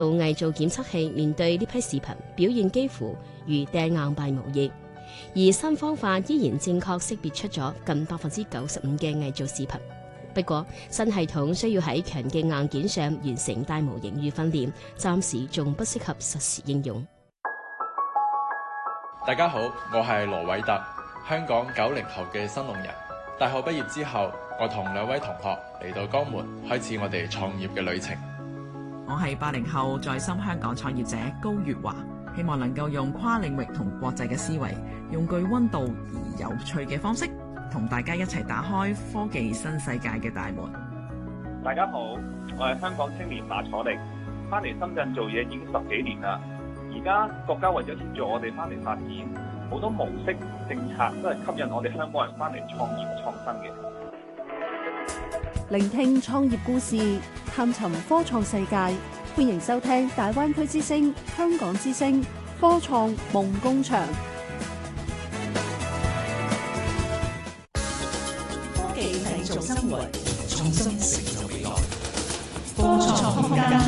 偽造檢測器面對呢批視頻，表現幾乎如掟硬幣無異。而新方法依然正確識別出咗近95%嘅偽造視頻。不過，新系統需要喺強勁硬件上完成大模型預訓練，暫時仲不適合實時應用。 大家好，我係羅偉特，香港90後嘅新農人。大學畢業之後，我同2位同學嚟到江門，開始我哋創業嘅旅程。 我係80後在深香港創業者高月華，希望能夠用跨領域同國際嘅思維，用具溫度而有趣嘅方式，同大家一齊打開科技新世界嘅大門。 大家好，我係香港青年馬楚力，翻嚟深圳做嘢已經10幾年啦。而家國家為咗協助我哋翻嚟發展，好多模式政策都係吸引我哋香港人翻嚟創業創新嘅。 聆聽創業故事，探尋科創世界，歡迎收聽大灣區之聲、香港之聲科創夢工場。 科技製造生活，創新成就未來。科創空間。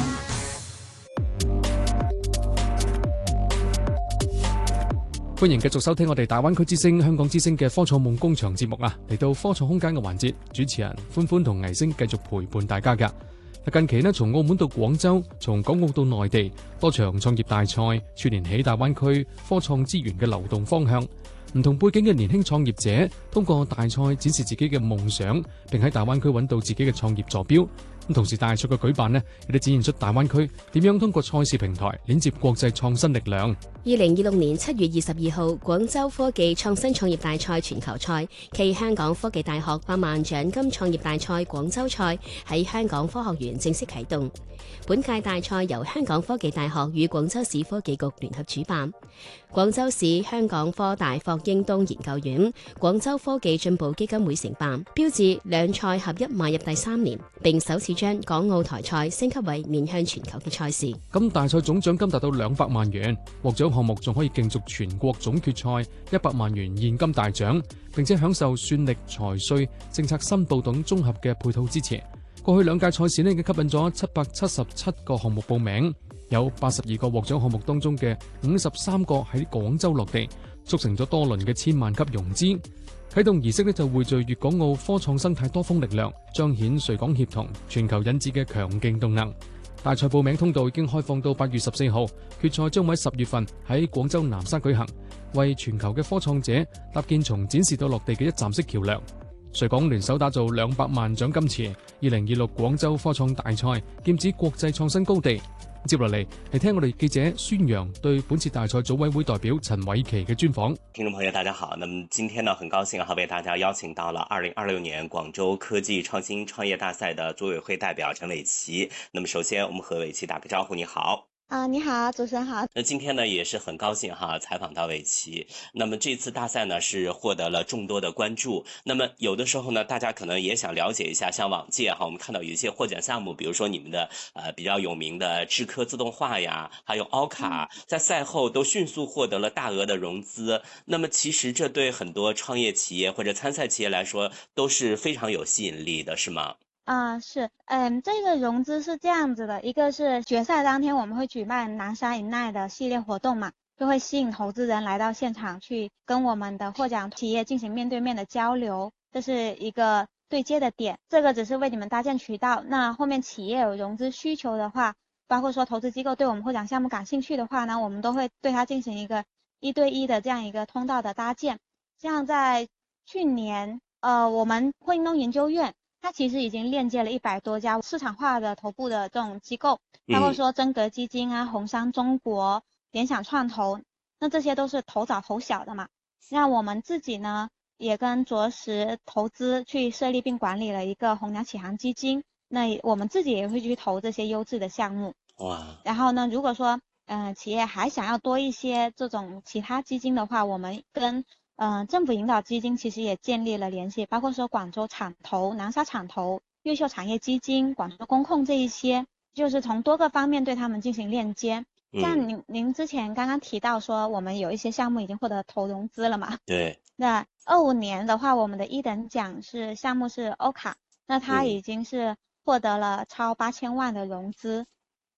歡迎繼續收聽我哋大灣區之聲、香港之聲嘅科創夢工場節目啊！嚟到科創空間嘅環節，主持人歡歡同倪星繼續陪伴大家㗎。近期呢，從澳門到廣州，從港澳到內地，多場創業大賽串聯起大灣區科創資源嘅流動方向。唔同背景嘅年輕創業者通過大賽展示自己嘅夢想，並喺大灣區揾到自己嘅創業坐標。同時大賽嘅舉辦呢，亦都展現出大灣區點樣通過賽事平台連接國際創新力量。 2026年7月22號，廣州科技創新創業大賽全球賽暨香港科技大學100萬獎金創業大賽廣州賽喺香港科學園正式啟動。本屆大賽由香港科技大學與廣州市科技局聯合主辦，廣州市香港科大霍英東研究院、廣州科技進步基金會承辦，標誌兩賽合一邁入第3年，並首次將港澳台賽升級為面向全球嘅賽事。 咁大賽總獎金達到200萬元，獲獎項目仲可以競逐全國總決賽100萬元現金大獎，並且享受算力、財稅、政策申報等綜合嘅配套支持。過去2屆賽事呢，已經吸引咗777個項目報名，有82個獲獎項目當中嘅53個喺廣州落地，促成咗多輪嘅千萬級融資。啟動儀式呢，就匯聚粵港澳科創生態多方力量，彰顯穗港協同全球引致嘅強勁動能。大賽報名通道已經開放到8月14號，決賽將會喺10月份喺廣州南沙舉行，為全球嘅科創者搭建從展示到落地嘅一站式橋梁。穗港聯手打造200萬獎金池2026廣州科創大賽，劍指國際創新高地。接落嚟聽我哋記者孫陽對本次大賽組委會代表陳偉琪嘅專訪。 聽眾朋友大家好，那麼今天呢，很高興為大家邀請到了2026年廣州科技創新創業大賽的組委會代表陳偉琪。那麼首先我們和偉琪打個招呼。你好。 你好，主持人好。 那今天呢，也是很高興採訪到偉琪。那麼這次大賽呢，是獲得了眾多的關注。那麼有的時候呢，大家可能也想了解一下，像往屆我們看到有一些獲獎項目，比如說你們的比較有名的智科自動化呀，還有奧卡，在賽後都迅速獲得了大額的融資。那麼其實這對很多創業企業或者參賽企業來說都是非常有吸引力的，是嗎？ 是，這個融資是這樣子的，一個是決賽當天我們會舉辦南沙 Ignite 的系列活動嘛，就會吸引投資人來到現場去跟我們的獲獎企業進行面對面的交流，這是一個對接的點。這個只是為你們搭建渠道，那後面企業有融資需求的話，包括說投資機構對我們獲獎項目感興趣的話呢，我們都會對它進行一個1對1的這樣一個通道的搭建。像在去年，我們霍英東研究院它其實已經鏈接了100多家市場化的頭部的這種機構，包括說真格基金啊、紅杉中國、聯想創投，那這些都是投早投小的嘛。那我們自己呢，也跟卓實投資去設立並管理了一個紅娘啟航基金，那我們自己也會去投這些優質的項目。 哇！ 然後呢，如果說企業還想要多一些這種其他基金的話，我們跟政府引導基金其實也建立了聯繫，包括說廣州廠投、南沙廠投、越秀產業基金、廣州工控這一些，就是從多個方面對他們進行鏈接。像您之前剛剛提到說我們有一些項目已經獲得投融資了嘛？ 對。 那25年的話，我們的1等獎是項目是歐卡，那它已經是獲得了超8000萬的融資。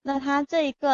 那它这一个